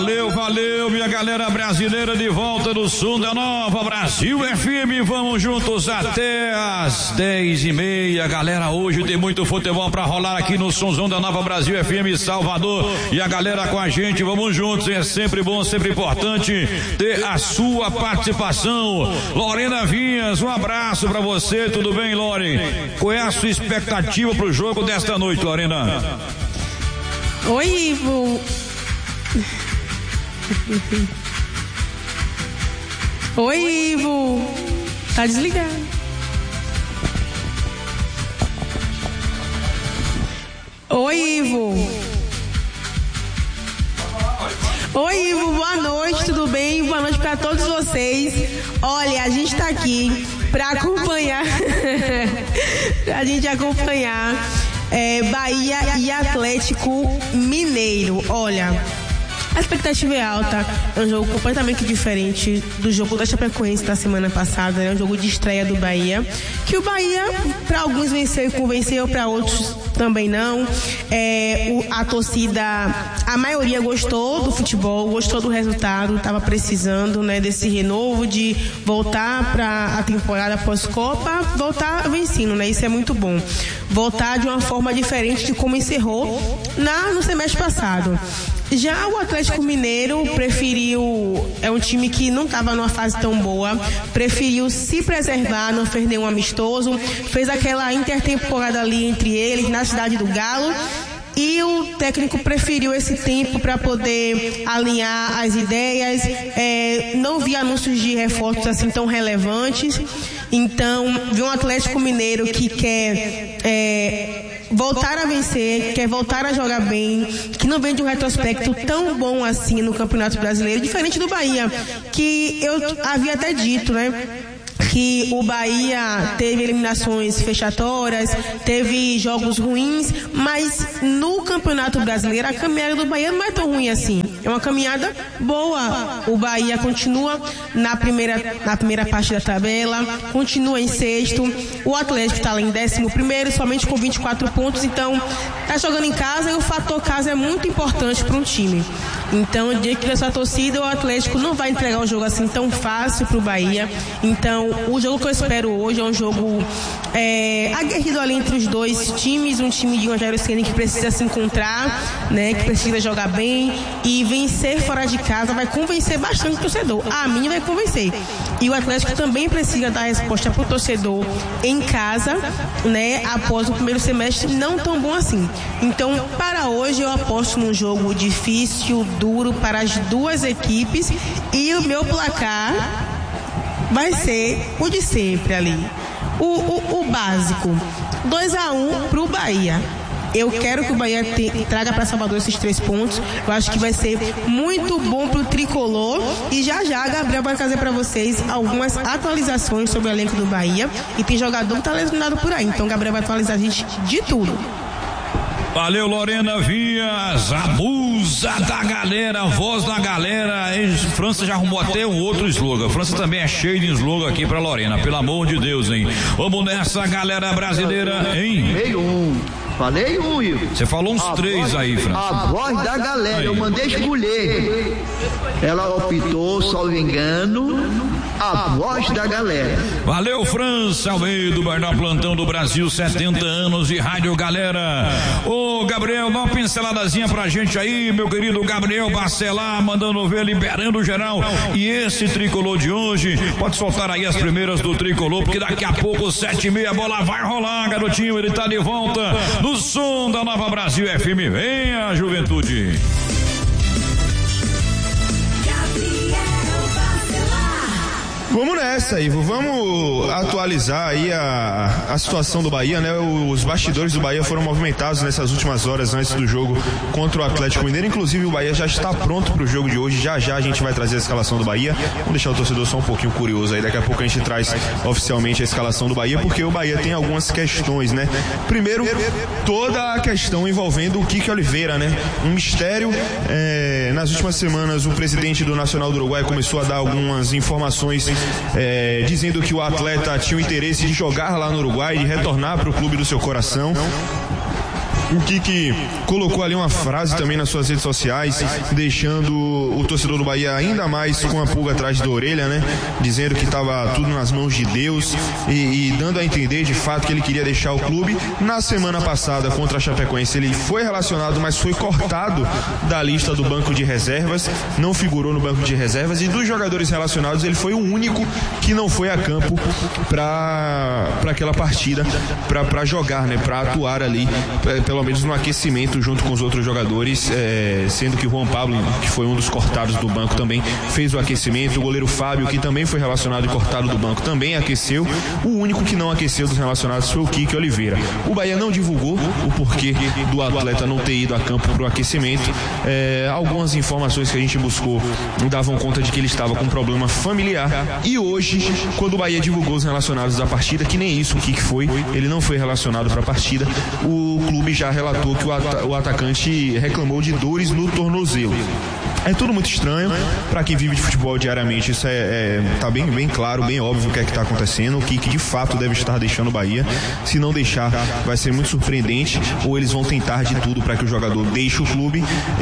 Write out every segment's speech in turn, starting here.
Valeu, minha galera brasileira, de volta no som da Nova Brasil FM. Vamos juntos até as 10h30. Galera, hoje tem muito futebol pra rolar aqui no Somzão da Nova Brasil FM Salvador. E a galera com a gente, vamos juntos. É sempre bom, sempre importante ter a sua participação. Lorena Vinhas, um abraço pra você. Tudo bem, Lore? Qual é a sua expectativa pro jogo desta noite, Lorena? Oi, Ivo. Oi, Ivo. Tá desligado. Oi, Ivo. Oi, Ivo, boa noite, tudo bem? Boa noite para todos vocês. Olha, a gente tá aqui para acompanhar Bahia e Atlético Mineiro. Olha, a expectativa é alta, é um jogo completamente diferente do jogo da Chapecoense da semana passada, né? Um jogo de estreia do Bahia, que o Bahia, para alguns venceu e convenceu, para outros também não. A torcida, a maioria gostou do futebol, gostou do resultado, estava precisando, né, desse renovo, de voltar para a temporada pós-Copa, voltar vencendo, né? Isso é muito bom. Voltar de uma forma diferente de como encerrou no semestre passado. Já o Atlético Mineiro preferiu, é um time que não estava numa fase tão boa, preferiu se preservar, não fez nenhum amistoso, fez aquela intertemporada ali entre eles, na Cidade do Galo, e o técnico preferiu esse tempo para poder alinhar as ideias. Não vi anúncios de reforços assim tão relevantes, então vi um Atlético Mineiro que quer voltar a vencer, quer voltar a jogar bem, que não vem de um retrospecto tão bom assim no Campeonato Brasileiro, diferente do Bahia, que eu havia até dito, né, que o Bahia teve eliminações fechatórias, teve jogos ruins, mas no Campeonato Brasileiro a caminhada do Bahia não é tão ruim assim. É uma caminhada boa. O Bahia continua na primeira parte da tabela, continua em sexto. O Atlético está lá em 11º, somente com 24 pontos. Então, está jogando em casa e o fator casa é muito importante para um time. Então, eu diria que nessa torcida o Atlético não vai entregar um jogo assim tão fácil para o Bahia. Então, o jogo que eu espero hoje é um jogo aguerrido ali entre os dois times, um time de Rogério Ceni que precisa se encontrar, né, que precisa jogar bem e vencer fora de casa vai convencer bastante o torcedor. A mim vai convencer. E o Atlético também precisa dar resposta para o torcedor em casa, né, após o primeiro semestre não tão bom assim. Então, para hoje eu aposto num jogo difícil, duro para as duas equipes, e o meu placar vai ser o de sempre ali. O básico, 2-1 pro Bahia. Eu quero que o Bahia traga para Salvador esses 3 pontos. Eu acho que vai ser muito bom pro tricolor. E já a Gabriel vai trazer para vocês algumas atualizações sobre o elenco do Bahia. E tem jogador que tá lesionado por aí. Então o Gabriel vai atualizar a gente de tudo. Valeu, Lorena Vinhas, a musa da galera, a voz da galera. França já arrumou até um outro slogan. França também é cheio de slogan aqui pra Lorena, pelo amor de Deus, hein? Vamos nessa, galera brasileira, hein? Falei um, Ivo. Você falou uns 3 aí, França. A voz da galera, aí. Eu mandei escolher. Ela optou, salvo engano, a voz da galera. Valeu, França Almeida, o Bernal Plantão do Brasil, 70 anos de rádio, galera. Ô, Gabriel, dá uma pinceladazinha pra gente aí, meu querido Gabriel Bacelar, mandando ver, liberando geral. E esse tricolor de hoje, pode soltar aí as primeiras do tricolor, porque daqui a pouco, 7h30, a bola vai rolar, garotinho, ele tá de volta no som da Nova Brasil FM. Venha, juventude. Vamos nessa, Ivo, vamos atualizar aí a situação do Bahia, né? Os bastidores do Bahia foram movimentados nessas últimas horas antes do jogo contra o Atlético Mineiro. Inclusive o Bahia já está pronto para o jogo de hoje. Já a gente vai trazer a escalação do Bahia. Vamos deixar o torcedor só um pouquinho curioso aí. Daqui a pouco a gente traz oficialmente a escalação do Bahia, porque o Bahia tem algumas questões, né? Primeiro, toda a questão envolvendo o Kiki Oliveira, né? Um mistério. Nas últimas semanas o presidente do Nacional do Uruguai começou a dar algumas informações dizendo que o atleta tinha o interesse de jogar lá no Uruguai, de retornar para o clube do seu coração. O Kiki colocou ali uma frase também nas suas redes sociais, deixando o torcedor do Bahia ainda mais com a pulga atrás da orelha, né? Dizendo que estava tudo nas mãos de Deus e dando a entender de fato que ele queria deixar o clube. Na semana passada, contra a Chapecoense, ele foi relacionado, mas foi cortado da lista do banco de reservas, não figurou no banco de reservas, e dos jogadores relacionados ele foi o único que não foi a campo para aquela partida, para jogar, né? Para atuar ali, pelo menos no aquecimento junto com os outros jogadores, sendo que o Juan Pablo, que foi um dos cortados do banco, também fez o aquecimento. O goleiro Fábio, que também foi relacionado e cortado do banco, também aqueceu. O único que não aqueceu dos relacionados foi o Kiki Oliveira. O Bahia não divulgou o porquê do atleta não ter ido a campo para o aquecimento. Algumas informações que a gente buscou davam conta de que ele estava com um problema familiar, e hoje, quando o Bahia divulgou os relacionados da partida, que nem isso o Kiki foi, ele não foi relacionado para a partida, o clube já relatou que o atacante reclamou de dores no tornozelo. É tudo muito estranho. Para quem vive de futebol diariamente, isso tá bem claro, bem óbvio o que é que está acontecendo. O Kiki de fato deve estar deixando o Bahia. Se não deixar, vai ser muito surpreendente, ou eles vão tentar de tudo para que o jogador deixe o clube,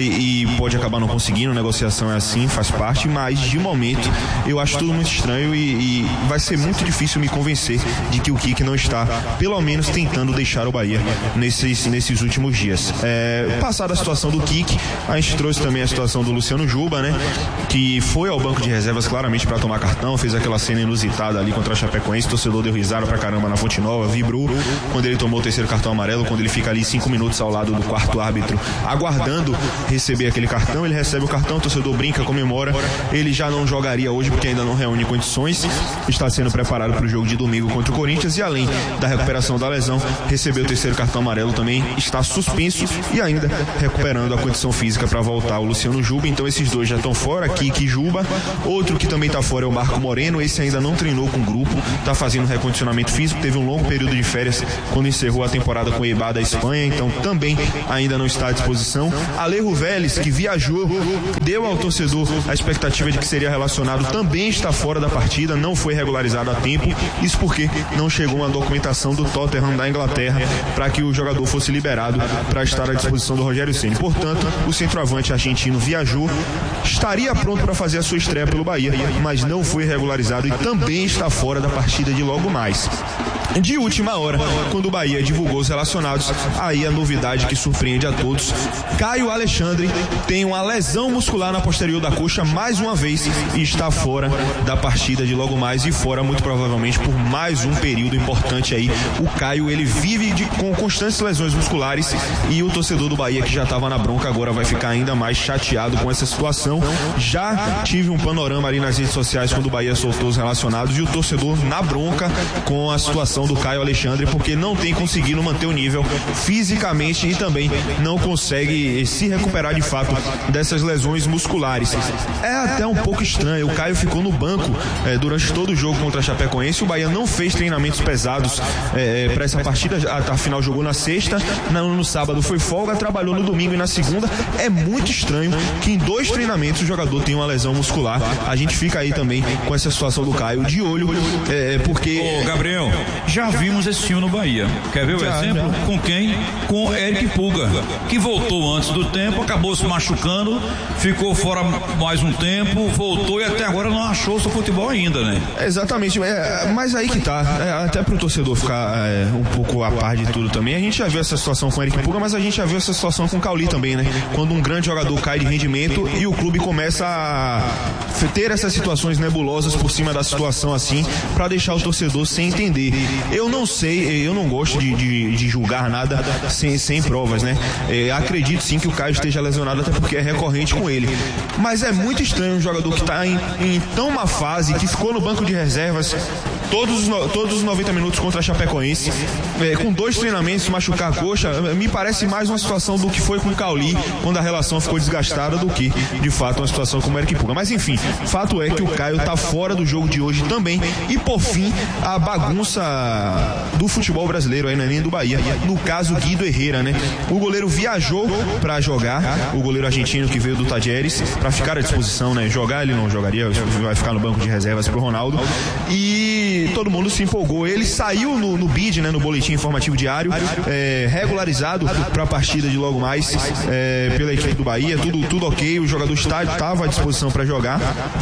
e pode acabar não conseguindo. Negociação é assim, faz parte, mas de momento eu acho tudo muito estranho, e vai ser muito difícil me convencer de que o Kiki não está, pelo menos, tentando deixar o Bahia nesses últimos dias. Passada a situação do Kiki, a gente trouxe também a situação do Luciano Juba, né? Que foi ao banco de reservas claramente para tomar cartão, fez aquela cena inusitada ali contra a Chapecoense. O torcedor deu risada pra caramba na Fonte Nova, vibrou quando ele tomou o terceiro cartão amarelo, quando ele fica ali 5 minutos ao lado do quarto árbitro, aguardando receber aquele cartão. Ele recebe o cartão, o torcedor brinca, comemora. Ele já não jogaria hoje porque ainda não reúne condições, está sendo preparado para o jogo de domingo contra o Corinthians, e além da recuperação da lesão, recebeu o terceiro cartão amarelo também, está suspenso e ainda recuperando a condição física para voltar o Luciano Juba. Então esses dois já estão fora, Kiki e Juba. Outro que também está fora é o Marco Moreno. Esse ainda não treinou com o grupo, está fazendo recondicionamento físico, teve um longo período de férias quando encerrou a temporada com o Eibar da Espanha, então também ainda não está à disposição. Alejo Vélez, que viajou, deu ao torcedor a expectativa de que seria relacionado, também está fora da partida, não foi regularizado a tempo. Isso porque não chegou uma documentação do Tottenham da Inglaterra para que o jogador fosse liberado para estar à disposição do Rogério Ceni. Portanto, o centroavante argentino viajou, estaria pronto para fazer a sua estreia pelo Bahia, mas não foi regularizado e também está fora da partida de logo mais. De última hora, quando o Bahia divulgou os relacionados, aí a novidade que surpreende a todos: Caio Alexandre tem uma lesão muscular na posterior da coxa mais uma vez e está fora da partida de logo mais, e fora muito provavelmente por mais um período importante aí. O Caio, ele vive com constantes lesões musculares, e o torcedor do Bahia, que já estava na bronca, agora vai ficar ainda mais chateado com essa situação. Já tive um panorama ali nas redes sociais quando o Bahia soltou os relacionados, e o torcedor na bronca com a situação do Caio Alexandre, porque não tem conseguido manter o nível fisicamente e também não consegue se recuperar de fato dessas lesões musculares. É até um pouco estranho, o Caio ficou no banco durante todo o jogo contra a Chapecoense. O Bahia não fez treinamentos pesados para essa partida, afinal jogou na sexta, no sábado foi folga, trabalhou no domingo e na segunda. É muito estranho que em 2 treinamentos o jogador tenha uma lesão muscular. A gente fica aí também com essa situação do Caio de olho, porque... Ô, Gabriel, já vimos esse time no Bahia. Quer ver o exemplo? Com quem? Com Eric Pulga, que voltou antes do tempo, acabou se machucando, ficou fora mais um tempo, voltou e até agora não achou seu futebol ainda, né? Exatamente, mas aí que tá, até pro torcedor ficar um pouco a par de tudo também. A gente já viu essa situação com o Eric Pulga, mas a gente já viu essa situação com o Cauli também, né? Quando um grande jogador cai de rendimento e o clube começa a ter essas situações nebulosas por cima da situação assim, pra deixar o torcedor sem entender. Eu não sei, eu não gosto de julgar nada sem provas, né? Acredito sim que o Caio esteja lesionado, até porque é recorrente com ele. Mas é muito estranho um jogador que está em tão má fase, que ficou no banco de reservas todos os 90 minutos contra a Chapecoense, com 2 treinamentos, machucar a coxa. Me parece mais uma situação do que foi com o Cauli, quando a relação ficou desgastada, do que de fato uma situação como o Eric Pulga. Mas enfim, fato é que o Caio está fora do jogo de hoje também. E por fim, a bagunça do futebol brasileiro aí na linha do Bahia, no caso Guido Herrera, né? O goleiro viajou para jogar, o goleiro argentino que veio do Tajeres, para ficar à disposição, né? Jogar ele não jogaria, vai ficar no banco de reservas pro Ronaldo. E e todo mundo se empolgou. Ele saiu no BID, né, no Boletim Informativo Diário, regularizado para a partida de logo mais pela equipe do Bahia, tudo ok, o jogador estava à disposição para jogar.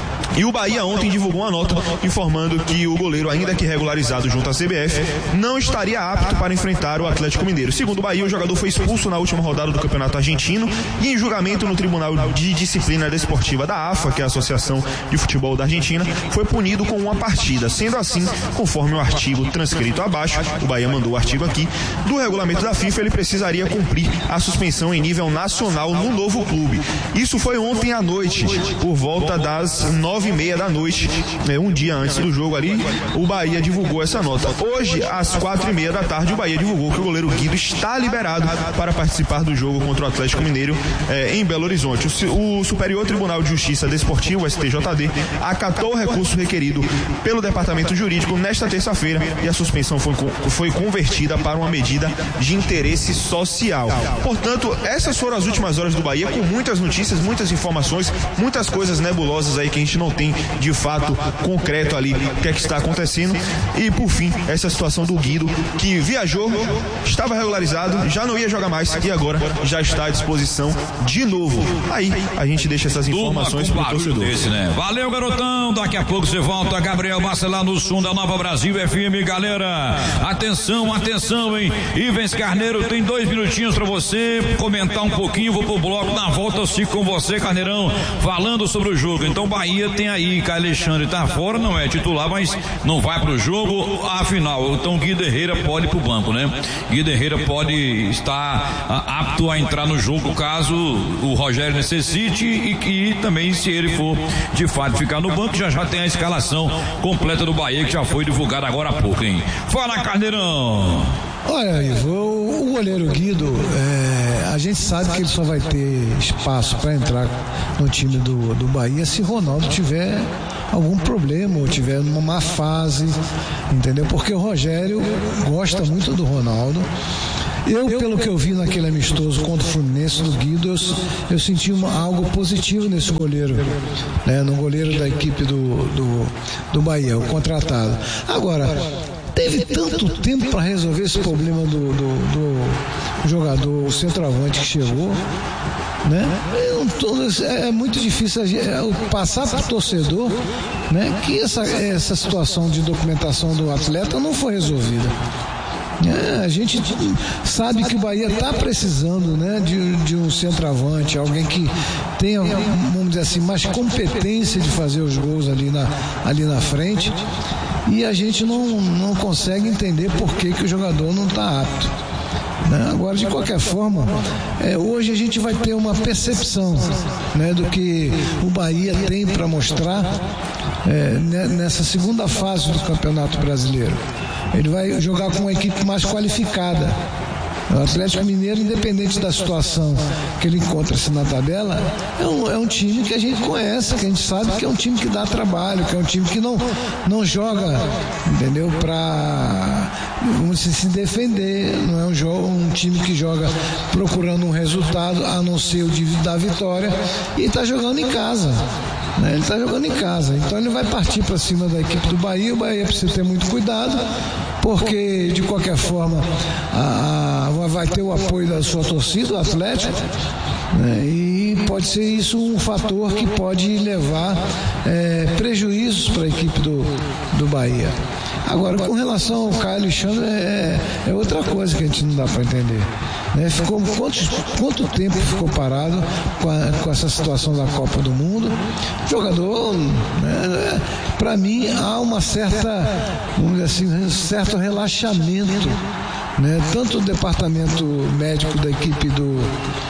E o Bahia ontem divulgou uma nota informando que o goleiro, ainda que regularizado junto à CBF, não estaria apto para enfrentar o Atlético Mineiro. Segundo o Bahia, o jogador foi expulso na última rodada do Campeonato Argentino e em julgamento no Tribunal de Disciplina Desportiva da AFA, que é a Associação de Futebol da Argentina, foi punido com uma partida. Sendo assim, conforme o artigo transcrito abaixo, o Bahia mandou o artigo aqui, do regulamento da FIFA, ele precisaria cumprir a suspensão em nível nacional no novo clube. Isso foi ontem à noite, por volta das 9h30 da noite, um dia antes do jogo ali, o Bahia divulgou essa nota. Hoje, às 4h30 da tarde, o Bahia divulgou que o goleiro Guido está liberado para participar do jogo contra o Atlético Mineiro em Belo Horizonte. O Superior Tribunal de Justiça Desportiva, o STJD, acatou o recurso requerido pelo Departamento Jurídico nesta terça-feira e a suspensão foi convertida para uma medida de interesse social. Portanto, essas foram as últimas horas do Bahia, com muitas notícias, muitas informações, muitas coisas nebulosas aí que a gente não tem de fato concreto ali o que é que está acontecendo. E por fim, essa situação do Guido, que viajou, estava regularizado, já não ia jogar mais e agora já está à disposição de novo. Aí a gente deixa essas informações para o torcedor. Né? Valeu, garotão, daqui a pouco você volta. Gabriel Bacelar no som da Nova Brasil FM, galera. Atenção, hein? Ivens Carneiro tem 2 minutinhos para você comentar um pouquinho. Vou pro bloco, na volta eu fico com você, Carneirão, falando sobre o jogo. Então Bahia tem aí, Caio Alexandre tá fora, não é titular, mas não vai pro jogo, afinal, então Guido Herrera pode ir pro banco, né? Guido Herrera pode estar apto a entrar no jogo caso o Rogério necessite e também se ele for de fato ficar no banco, já tem a escalação completa do Bahia que já foi divulgada agora há pouco, hein? Fala, Carneirão! Olha, Ivo, o goleiro Guido, a gente sabe que ele só vai ter espaço para entrar no time do Bahia se Ronaldo tiver algum problema ou tiver numa má fase, entendeu? Porque o Rogério gosta muito do Ronaldo. Pelo que eu vi naquele amistoso contra o Fluminense do Guido, eu senti algo positivo nesse goleiro, né? No goleiro da equipe do Bahia, o contratado. Agora, teve tanto tempo para resolver esse problema do jogador, o centroavante que chegou, né? É muito difícil passar para o torcedor, né, que essa situação de documentação do atleta não foi resolvida. A gente sabe que o Bahia está precisando, né, de um centroavante, alguém que tenha, vamos dizer assim, mais competência de fazer os gols ali na frente, e a gente não consegue entender por que o jogador não está apto. Agora, de qualquer forma, hoje a gente vai ter uma percepção, né, do que o Bahia tem para mostrar nessa segunda fase do Campeonato Brasileiro. Ele vai jogar com uma equipe mais qualificada. O Atlético Mineiro, independente da situação que ele encontra-se na tabela, é um time que a gente conhece, que a gente sabe que é um time que dá trabalho, que é um time que não joga, entendeu, para se defender, não é um time que joga procurando um resultado, a não ser o da vitória, e está jogando em casa. Ele está jogando em casa, então ele vai partir para cima da equipe do Bahia. O Bahia precisa ter muito cuidado, porque de qualquer forma vai ter o apoio da sua torcida, o Atlético, né? E pode ser isso um fator que pode levar prejuízos para a equipe do Bahia. Agora, com relação ao Caio Alexandre, é outra coisa que a gente não dá para entender. Ficou quanto tempo ficou parado com essa situação da Copa do Mundo? O jogador, né, para mim, há uma certa, vamos dizer assim, um certo relaxamento, né? Tanto o departamento médico da equipe do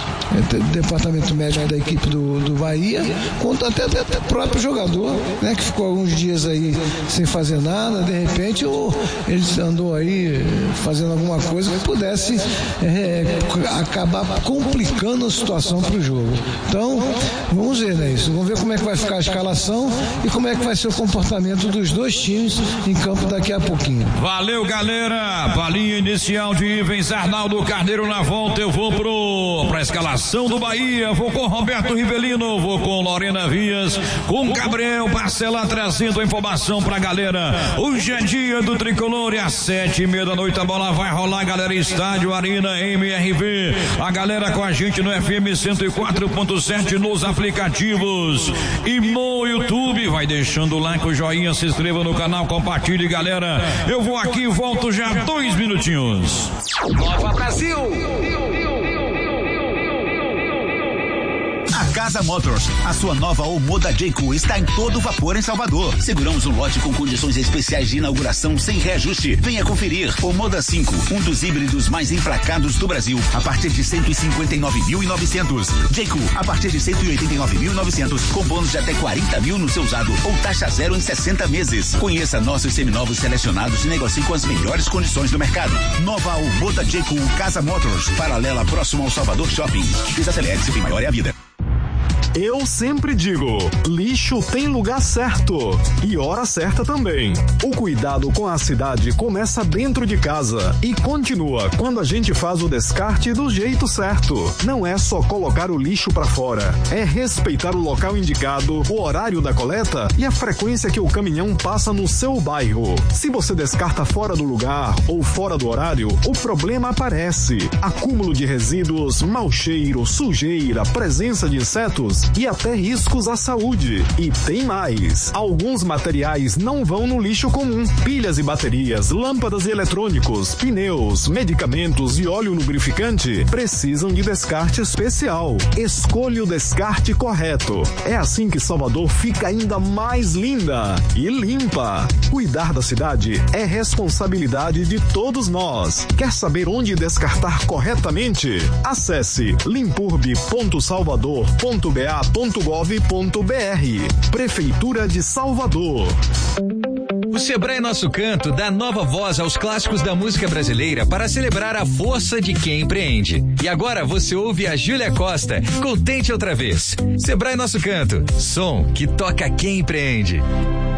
Bahia, quanto até o próprio jogador, né, que ficou alguns dias aí sem fazer nada, de repente ele andou aí fazendo alguma coisa que pudesse acabar complicando a situação para o jogo. Então, Vamos ver, né, isso. Vamos ver como é que vai ficar a escalação e como é que vai ser o comportamento dos dois times em campo daqui a pouquinho. Valeu, galera. Palinha inicial de Ivens, Arnaldo Carneiro na volta. Eu vou pra escalação do Bahia. Vou com Roberto Rivelino, vou com Lorena Vias, com Gabriel Barcela trazendo a informação pra galera. Hoje é dia do Tricolor e às 7:30 da noite a bola vai rolar, galera. Estádio Arena MRV. A galera com a gente no FM 104.7 nos aplicativos e no YouTube. Vai deixando o like, o joinha, se inscreva no canal, compartilhe, galera. Eu vou aqui e volto já 2 minutinhos. Nova Brasil. A Casa Motors, a sua nova Omoda Jayco, está em todo vapor em Salvador. Seguramos um lote com condições especiais de inauguração sem reajuste. Venha conferir. Omoda 5, um dos híbridos mais emplacados do Brasil, a partir de 159.900. Jayco, a partir de 189.900, com bônus de até 40 mil no seu usado ou taxa zero em 60 meses. Conheça nossos seminovos selecionados e negocie com as melhores condições do mercado. Nova Omoda Jayco Casa Motors, paralela próximo ao Salvador Shopping. Desacelere, se tem maior é a vida. Eu sempre digo, lixo tem lugar certo e hora certa também. O cuidado com a cidade começa dentro de casa e continua quando a gente faz o descarte do jeito certo. Não é só colocar o lixo para fora, é respeitar o local indicado, o horário da coleta e a frequência que o caminhão passa no seu bairro. Se você descarta fora do lugar ou fora do horário, o problema aparece. Acúmulo de resíduos, mau cheiro, sujeira, presença de insetos e até riscos à saúde. E tem mais. Alguns materiais não vão no lixo comum. Pilhas e baterias, lâmpadas e eletrônicos, pneus, medicamentos e óleo lubrificante precisam de descarte especial. Escolha o descarte correto. É assim que Salvador fica ainda mais linda e limpa. Cuidar da cidade é responsabilidade de todos nós. Quer saber onde descartar corretamente? Acesse limpurb.salvador.br .gov.br. Prefeitura de Salvador. O Sebrae Nosso Canto dá nova voz aos clássicos da música brasileira para celebrar a força de quem empreende. E agora você ouve a Júlia Costa com Tente Outra Vez. Sebrae Nosso Canto, som que toca quem empreende.